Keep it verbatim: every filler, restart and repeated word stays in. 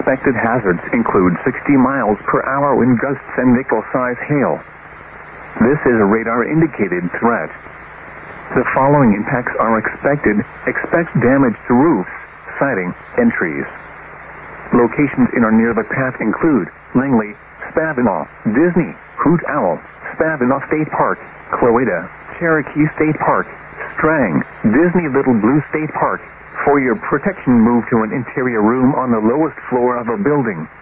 Expected hazards include sixty miles per hour wind gusts and nickel-size hail. This is a radar-indicated threat. The following impacts are expected. Expect damage to roofs, siding, and trees. Locations in or near the path include Langley, Spavinaw, Disney, Hoot Owl, Spavinaw State Park, Cloeta, Cherokee State Park, Strang, Disney Little Blue State Park. For your protection, move to an interior room on the lowest floor of a building.